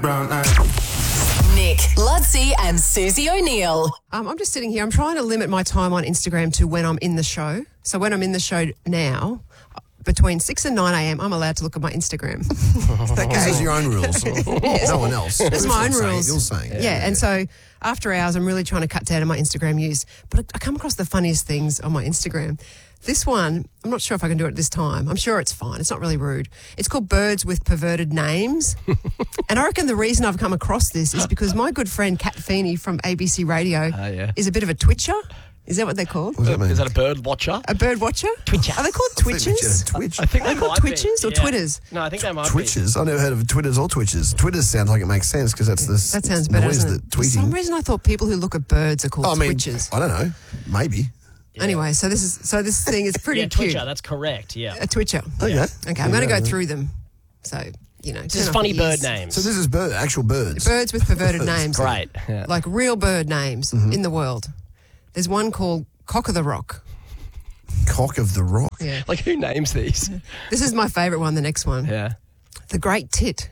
brown eyes. Nick, Ludsey and Susie O'Neill. I'm just sitting here. I'm trying to limit my time on Instagram to when I'm in the show. So when I'm in the show now, between 6 and 9 a.m, I'm allowed to look at my Instagram. This is your own rules. Yes. No one else. It's my own You're rules. You're saying. Yeah, and so after hours, I'm really trying to cut down on my Instagram use. But I come across the funniest things on my Instagram. This one, I'm not sure if I can do it this time. I'm sure it's fine. It's not really rude. It's called Birds with Perverted Names. And I reckon the reason I've come across this is because my good friend Kat Feeney from ABC Radio is a bit of a twitcher. Is that what they're called? What does that mean? Is that a bird watcher? A bird watcher? Twitcher. Are they called I think we twitchers? should have Twitch. I think Are they they called might be. twitchers or Yeah. twitters? No, I think they might Twitches. I've never heard of Twitters or Twitches. Twitters sounds like it makes sense because that's the That sounds better, noise doesn't that it? For some tweeting. reason I thought people who look at birds are called I mean, twitchers. I don't know. Maybe. Anyway, so this thing is pretty Yeah, cute. Twitcher, that's correct, yeah. A twitcher. Okay. Okay, I'm going to go through them. So, you know. This is funny bird names. So this is actual birds. Birds with perverted names. Great. Yeah. Like real bird names in the world. There's one called Cock of the Rock. Cock of the Rock. Yeah. Like, who names these? This is my favourite one, the next one. Yeah. The Great Tit.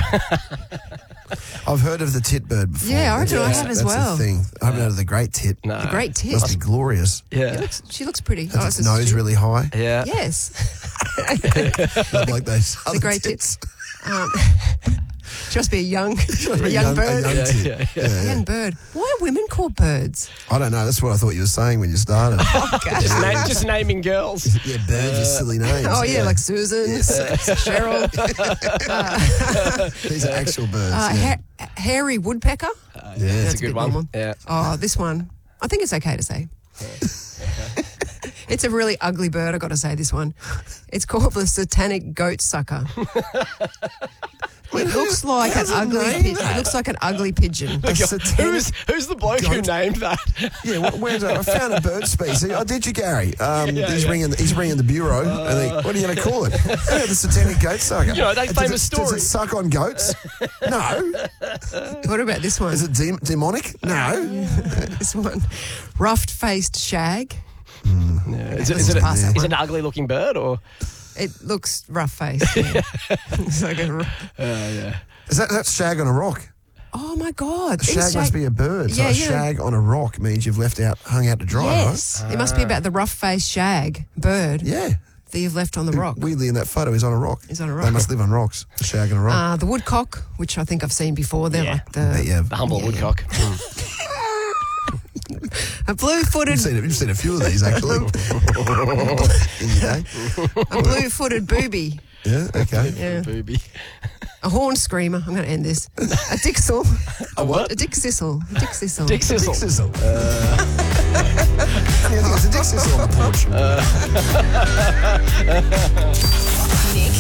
I've heard of the tit bird before. Yeah, I reckon I That's- have as that's well. a thing. I haven't heard of the great tit. No. The Great Tit. Must be glorious. Yeah. She looks pretty. Has it's its a nose stu- really high. Yeah. Yes. Not like those other Great tits. She must be a young bird. A young tit. yeah. A young bird. Why are women called birds? I don't know. That's what I thought you were saying when you started. Just naming girls. Yeah, birds are silly names. Oh, yeah, like Susan, Cheryl. These are actual birds. Hairy woodpecker. Yeah. That's That's a good bit one. normal. Yeah. Oh, this one. I think it's okay to say. It's a really ugly bird, I've got to say, this one. It's called the satanic goat sucker. It looks like an ugly pigeon. It looks like an ugly pigeon. A satanic- Who's the bloke who named that? Yeah, where's that? I found a bird species. Oh, did you, Gary? He's ringing the bureau. And what are you going to call it? Yeah, the satanic goat sucker. You know, that famous Does story. it suck on goats? No. What about this one? Is it demonic? No. This one. Rough-faced shag. Is it an ugly looking bird or? It looks rough-faced. Yeah. It's like Is that's shag on a rock? oh, my God. A shag must be a bird. So Yeah, a yeah. shag on a rock means you've hung out to dry, Yes. It must be about the rough-faced shag bird right? Yeah. that you've left on the rock. Weirdly, in that photo, he's on a rock. He's on a rock. They must live on rocks. A shag on a rock. The woodcock, which I think I've seen before. They're Yeah. like the yeah. The humble woodcock. a blue-footed You've seen a few of these, actually. In your day. a blue-footed booby. Yeah, okay. Yeah. Booby. A horn screamer. I'm going to end this. A dixel. A what? A dick sissel. A dick sissel. Dick Sissel. Dick Sissel. Yeah, I think it's a Dick Sissel on the porch.